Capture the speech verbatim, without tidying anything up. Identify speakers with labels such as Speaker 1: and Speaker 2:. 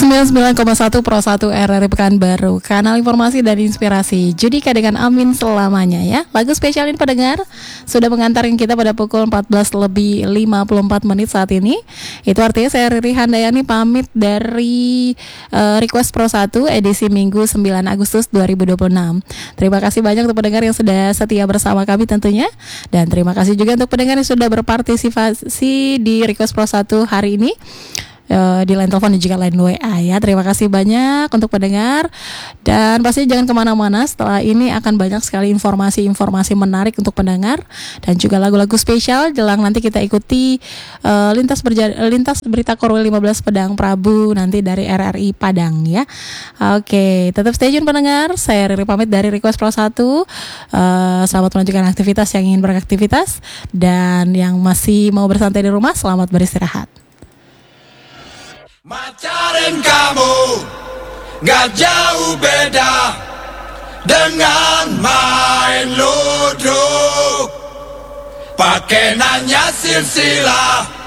Speaker 1: sembilan puluh sembilan koma satu Pro satu R R I Pekanbaru, kanal informasi dan inspirasi. Judika dengan Amin selamanya ya. Lagu spesial ini pendengar sudah mengantarkan kita pada pukul empat belas lebih lima puluh empat menit saat ini. Itu artinya saya Riri Handayani pamit dari uh, Request Pro satu edisi Minggu sembilan Agustus dua ribu dua puluh enam. Terima kasih banyak untuk pendengar yang sudah setia bersama kami tentunya. Dan terima kasih juga untuk pendengar yang sudah berpartisipasi di Request Pro satu hari ini, Uh, di line telepon dan juga line W A ya. Terima kasih banyak untuk pendengar. Dan pasti jangan kemana-mana. Setelah ini akan banyak sekali informasi-informasi menarik untuk pendengar dan juga lagu-lagu spesial. Jelang nanti kita ikuti uh, lintas berja- lintas berita Korwil lima belas Pedang Prabu nanti dari R R I Padang ya. Oke, tetap stay tune pendengar. Saya Riri pamit dari Request Pro satu. uh, Selamat melanjutkan aktivitas yang ingin beraktivitas. Dan yang masih mau bersantai di rumah, selamat beristirahat.
Speaker 2: Pacaran kamu gak jauh beda dengan main ludruk, pakai nanya silsilah.